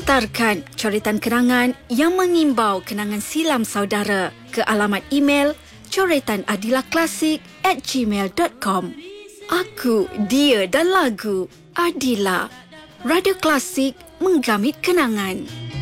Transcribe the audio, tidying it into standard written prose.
Hantarkan coretan kenangan yang mengimbau kenangan silam saudara ke alamat email coretanadilahklasik@gmail.com. Aku, dia dan lagu Adila. Radio Klasik menggamit kenangan.